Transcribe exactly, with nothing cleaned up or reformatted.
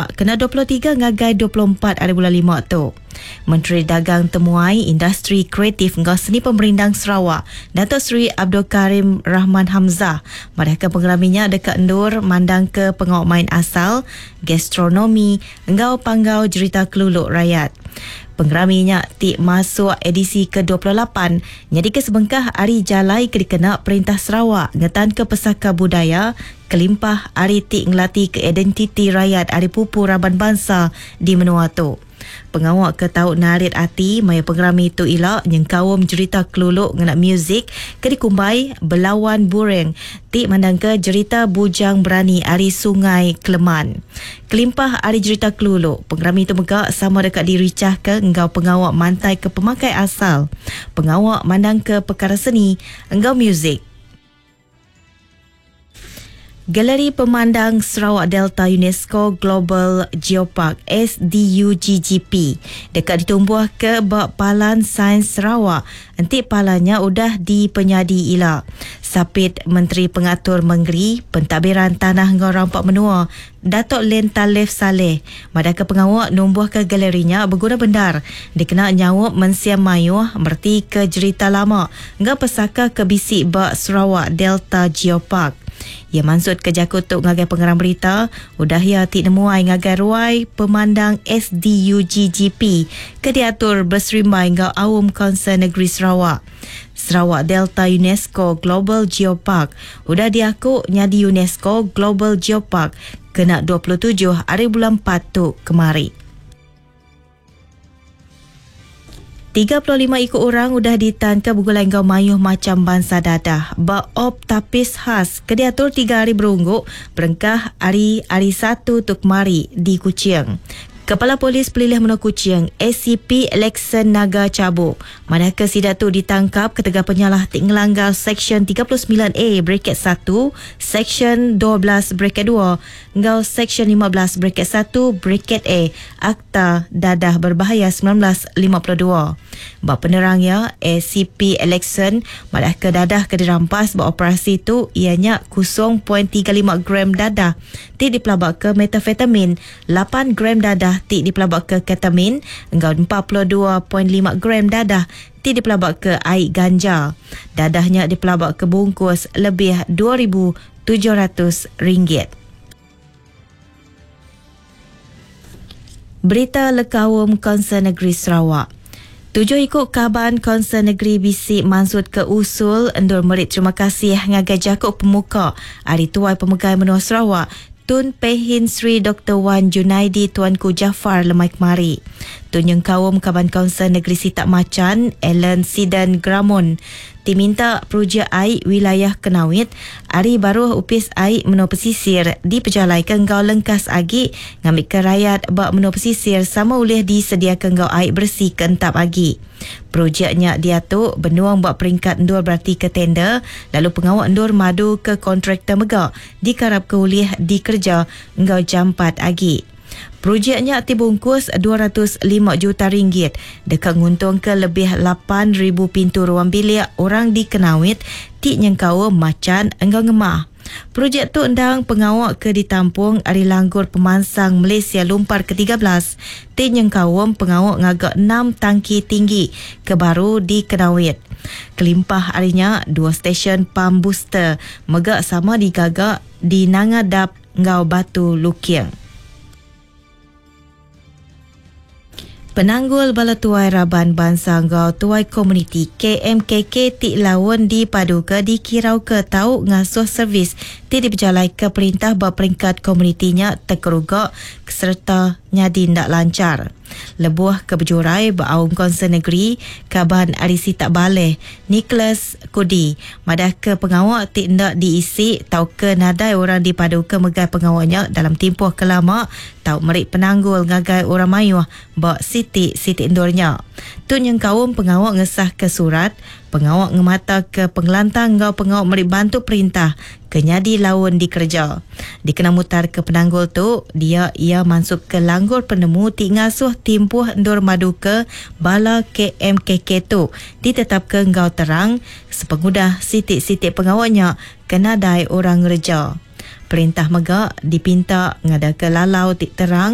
Sarawak kena dua puluh tiga ngagai dua puluh empat hari bulan lima tu. Menteri Dagang Temuai Industri Kreatif dan Seni Pemerindang Sarawak, Datuk Seri Abdul Karim Rahman Hamzah, mereka pengeraminya dekat Endur mandang ke pengawak main asal, gastronomi, engau panggau cerita keluluk rakyat. Penggeraminya ti masuk edisi ke dua puluh lapan, jadi ke sebengkah hari jalai ke dikena Perintah Sarawak ngetan ke pesaka budaya, kelimpah hari ti ngelati ke identiti rakyat hari pupu Raban Bangsa di Menua tu. Pengawak ke tahu narit hati maya penggerami tu ilak nyengkawum cerita keluluk ngena muzik ke dikumbai Belawan Bureng ti mandang ke cerita bujang berani ari Sungai Keleman. Kelimpah ari cerita keluluk, penggerami tu megak sama dekat diricah ke engkau pengawak mantai ke pemakai asal, pengawak mandang ke perkara seni, engkau muzik. Galeri Pemandang Sarawak Delta UNESCO Global Geopark S D U G G P dekat ditumbuh ke bak Palan Sains Sarawak. Nanti palanya udah dipenyadi ila. Sapit Menteri Pengatur Menggeri Pentadbiran Tanah ngau Rampak Menua Datuk Len Talif Saleh madaka pengawak numbuh ke galerinya berguna bendar dikena nyawuk mensiam mayuh merti ke cerita lama ngau pesaka ke bisik bak Sarawak Delta Geopark. Ia mansut ke jakutuk ngagai pengarang berita udah ia ti nemuai ngagai ruai pemandang S D U G G P ke diatur berserimbai ngau awam Konsen Negeri Sarawak. Sarawak Delta UNESCO Global Geopark udah diaku nyadi UNESCO Global Geopark kena dua puluh tujuh hari bulan empat tu kemari. tiga puluh lima ikut orang udah ditangkap bergulai ngau mayuh macam bangsa dadah. Bak op tapis khas ke diatur tiga hari berungguk berengkah hari hari satu tu kemari di Kuching. Kepala Polis Pelilih Menua Kuching A C P Alexan Naga cabut manakala sidak tu ditangkap ketegak penyalah tik ngelanggar Seksyen tiga puluh sembilan A bracket satu, Seksyen dua belas bracket dua, ngau Seksyen lima belas bracket satu bracket A Akta Dadah Berbahaya seribu sembilan ratus lima puluh dua. Bak penerangnya A C P Alexan manakala dadah ke dirampas bak operasi tu ianya kosong perpuluhan tiga lima gram dadah tik dipelabak ke metafetamin, lapan gram dadah tik dipelabak ke ketamin, engkau empat puluh dua perpuluhan lima gram dadah tik dipelabak ke air ganja. Dadahnya dipelabak ke bungkus lebih dua ribu tujuh ratus ringgit. Berita lekawum Konsen Negeri Sarawak. Tujuh ikut kaban Konsen Negeri bisik mansut ke usul endur merit terima kasih ngagai jakuk pemuka Hari Tuai Pemegai Menua Sarawak Tun Pehin Sri Doktor Wan Junaidi Tuanku Jaafar lemai kemari. Tun yang kawum kaban Konsen Negeri Sitak Macan Ellen Sidan Gramon diminta projek air wilayah Kenawit hari baru upis air menua pesisir di pejalai ke engkau lengkas agi ngambil ke rakyat bak menua pesisir sama boleh disediakan engkau air bersih ke entap agi. Projeknya diatuk benuang bak peringkat endur berarti ke tender lalu pengawak endur madu ke kontraktor megak dikarap ke ulih dikerja engkau jam empat agi. Projeknya dibungkus dua ratus lima juta ringgit dekat nguntung ke lebih lapan ribu pintu ruang bilik orang di Kenawit tik nyengkau macan engkau ngemah. Projek tu endang pengawak ke ditampung Ari Langgur Pemansang Malaysia Lumpar ke tiga belas tik nyengkau pengawak ngagak enam tangki tinggi ke baru di Kenawit. Kelimpah harinya dua stesen pam booster megak sama digagak di Nangadap ngau Batu Lukiang. Penanggul Bala Tuai Raban Bangsa ngau Tuai Komuniti K M K K tik lawan di Paduka dikirau ke tau ngasuh servis tik diberjalai ke perintah bak peringkat komunitinya terkerugak serta nyadi ndak lancar. Lebuh ke berjurai ba'aum Konsen Negeri kaban Arisi tak baleh Nicholas Kudi madah ke pengawak tik ndak diisi tau ke nadai orang di Paduka megai pengawaknya dalam tempoh kelama tau merik penanggul ngagai orang mayuh bak siti siti endurnya. Tun yang kaum pengawak ngesah ke surat pengawak ngemata ke pengelantang ngau pengawak merik bantu perintah kenyadi lawan di kerja. Dikena mutar ke penanggul tu dia ia masuk ke langgur penemu tik ngasuh timpuh endur madu ke bala K M K K tu ditetap ke ngau terang sepengudah sitik-sitik pengawaknya kena dai orang reja. Perintah megak dipinta ngada ke lalau tik terang